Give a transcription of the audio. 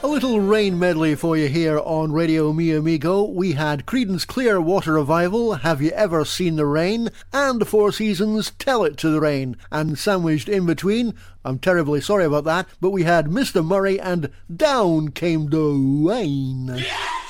A little rain medley for you here on Radio Mi Amigo. We had Creedence Clearwater Revival, Have You Ever Seen the Rain? And the Four Seasons, Tell It to the Rain. And sandwiched in between, I'm terribly sorry about that, but we had Mr. Murray and Down Came the Rain. Yeah!